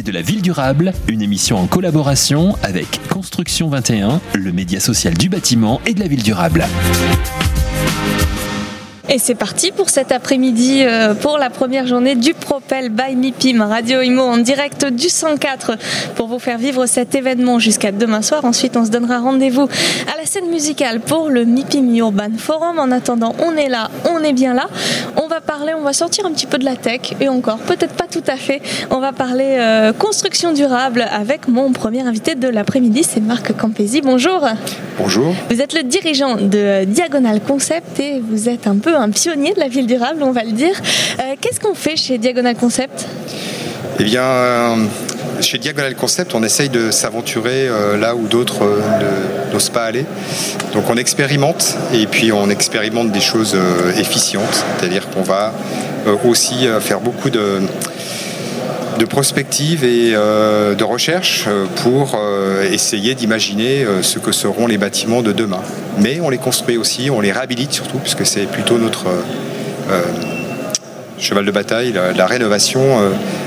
de la ville durable, une émission en collaboration avec Construction 21, le média social du bâtiment et de la ville durable. Et c'est parti pour cet après-midi, pour la première journée du Propel by MIPIM, Radio Imo en direct du 104 pour vous faire vivre cet événement jusqu'à demain soir. Ensuite, on se donnera rendez-vous à la scène musicale pour le MIPIM Urban Forum. En attendant, on est là, on est bien là. On va sortir un petit peu de la tech et encore, peut-être pas tout à fait. On va parler construction durable avec mon premier invité de l'après-midi, c'est Marc Campesi. Bonjour. Bonjour. Vous êtes le dirigeant de Diagonal Concept et vous êtes un peu un pionnier de la ville durable, on va le dire. Qu'est-ce qu'on fait chez Diagonal Concept ? Eh bien, chez Diagonal Concept, on essaye de s'aventurer là où d'autres n'osent pas aller. Donc on expérimente, et puis on expérimente des choses efficientes, c'est-à-dire qu'on va aussi faire beaucoup de prospective et de recherche pour essayer d'imaginer ce que seront les bâtiments de demain. Mais on les construit aussi, on les réhabilite surtout, puisque c'est plutôt notre cheval de bataille, la rénovation